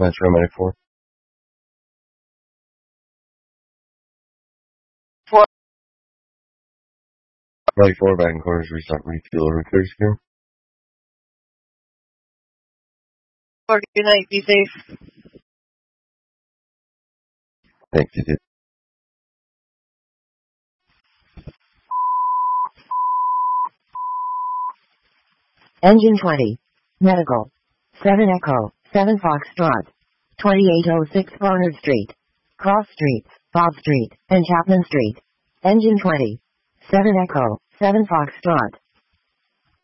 Metro Medic 4. 4. Flight 4, back in quarters, restock, refuel, over clear secure. Good night, be safe. Thanks, you too. Engine 20. Medical. 7 Echo, 7 Foxtrot. 2806 Barnard Street. Cross Streets, Bob Street, and Chapman Street. Engine 20. 7 Echo, 7 Foxtrot.